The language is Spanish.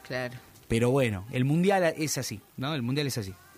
Claro. Pero bueno, el Mundial es así, ¿no? El Mundial es así.